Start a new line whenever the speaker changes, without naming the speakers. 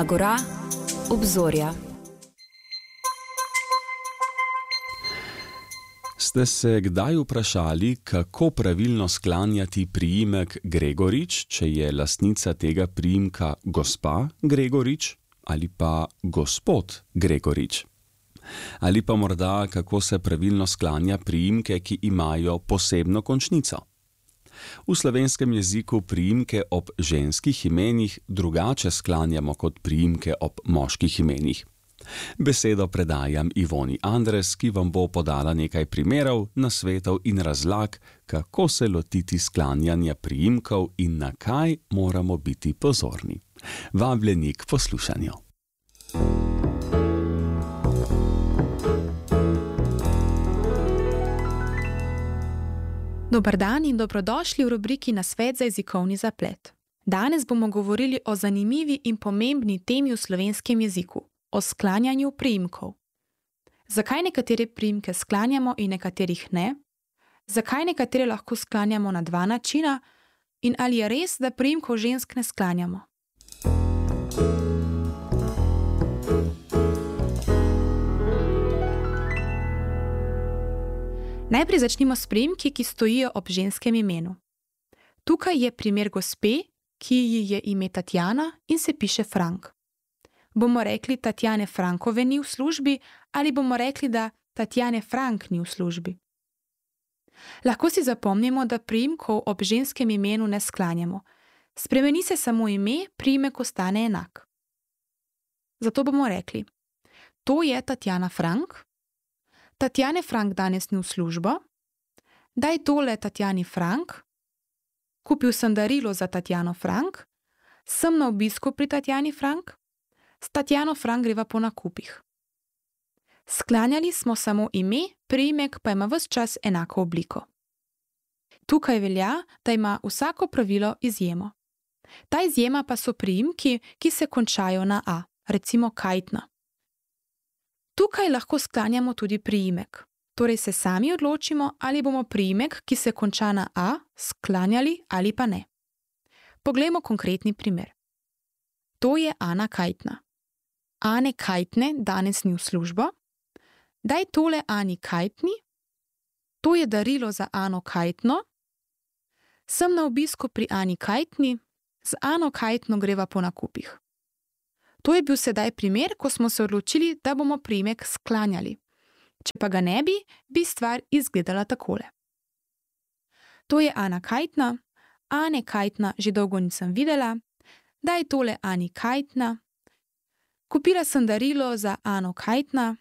Agora, obzorja.
Ste se kdaj vprašali, kako pravilno sklanjati priimek Gregorič, če je lastnica tega priimka gospa Gregorič ali pa gospod Gregorič? Ali pa morda, kako se pravilno sklanja priimke, ki imajo posebno končnico? V slovenskem jeziku priimke ob ženskih imenih drugače sklanjamo kot priimke ob moških imenih. Besedo predajam Ivoni Andres, ki vam bo podala nekaj primerov, nasvetov in razlag, kako se lotiti sklanjanja priimkov in na kaj moramo biti pozorni. Vabljeni k poslušanju.
Dober dan in dobrodošli v rubriki Nasvet za jezikovni zaplet. Danes bomo govorili o zanimivi in pomembni temi v slovenskem jeziku, o sklanjanju priimkov. Zakaj nekatere priimke sklanjamo in nekaterih ne? Zakaj nekatere lahko sklanjamo na dva načina? In ali je res, da priimkov žensk ne sklanjamo? Najprej začnimo s priimki, ki stojijo ob ženskem imenu. Tukaj je primer gospe, ki ji je ime Tatjana in se piše Frank. Bomo rekli Tatjane Frankove ni v službi ali bomo rekli, da Tatjane Frank ni v službi? Lahko si zapomnimo, da priimkov ob ženskem imenu ne sklanjamo. Spremeni se samo ime, priimek ostane enak. Zato bomo rekli: to je Tatjana Frank. Tatjane Frank danes ni v službo. Daj tole Tatjani Frank. Kupil sem darilo za Tatjano Frank. Sem na obisku pri Tatjani Frank. S Tatjano Frank greva po nakupih. Sklanjali smo samo ime, priimek pa ima ves čas enako obliko. Tukaj velja, da ima vsako pravilo izjemo. Ta izjema pa so priimki, ki se končajo na a, recimo Kajtna. Tukaj lahko sklanjamo tudi priimek. Torej se sami odločimo, ali bomo priimek, ki se konča na a, sklanjali ali pa ne. Poglejmo konkretni primer. To je Ana Kajtna. Ane Kajtne danes ni v službo. Daj tole Ani Kajtni. To je darilo za Ano Kajtno. Sem na obisku pri Ani Kajtni. Z Ano Kajtno greva po nakupih. To je bil sedaj primer, ko smo se odločili, da bomo priimek sklanjali. Če pa ga ne bi, bi stvar izgledala takole. To je Ana Kajtna. Ane Kajtna že dolgo nisem videla. Daj tole Ani Kajtna. Kupila sem darilo za Ano Kajtna.